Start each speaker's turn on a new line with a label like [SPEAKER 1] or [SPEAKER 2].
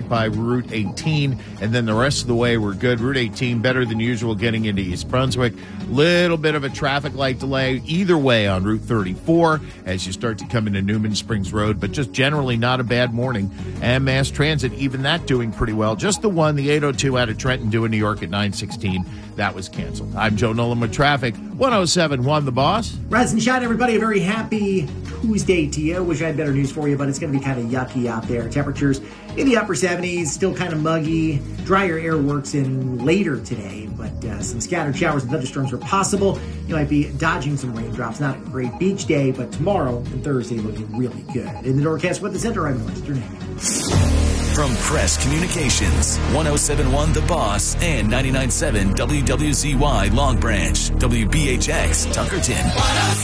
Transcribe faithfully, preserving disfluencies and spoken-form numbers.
[SPEAKER 1] by Route eighteen, and then the rest of the way we're good. Route eighteen, better than usual getting into East Brunswick. Little bit of a traffic light delay either way on Route thirty-four as you start to come into Newman Springs Road, but just generally not a bad morning. And Mass Transit, even that doing pretty well. Just the one, the eight oh two out of Trenton due in New York at nine sixteen, that was canceled. I'm Joe Nolan with traffic. one oh seven one The Boss.
[SPEAKER 2] Rise and shine, everybody. A very happy Tuesday to you. Wish I had better news for you, but it's going to be kind of yucky out there. Temperatures in the upper seventies, still kind of muggy. Drier air works in later today, but uh, some scattered showers and thunderstorms are possible. You might be dodging some raindrops. Not a great beach day, but tomorrow and Thursday looking really good. In the Norcast Weather Center, I'm Lester Nagel.
[SPEAKER 3] From Press Communications, one oh seven point one The Boss and ninety-nine point seven W W Z Y Long Branch, W B H X Tuckerton.